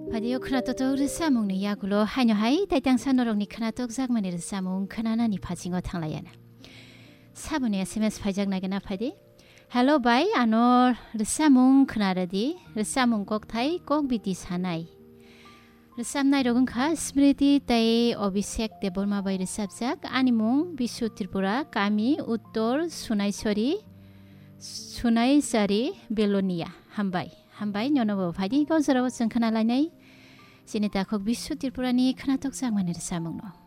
바디오 크나토토 르사몽니 야구로 하녀하이 다이땅산노럭니 크나톡 작만이 르사몽 크나나니 파징어 탕라야나 사분의 SMS 파장나게나 파디 Hello bye ano 르사몽 크나르디 르사몽 꼭 타이 꼭 비디 사나이 르삼나이 로근 카 스므리디 타이 어비색 데볼마 바이 르삽작 아니몽 비슈 트리푸라 까미 우토르 수나이소리 수나이사리 벨로니아 함바이 녀노보 바디 거스러워 승크나라나이 시네타 콕 비슈 트리푸라니 크나톡 작만이 르사몽노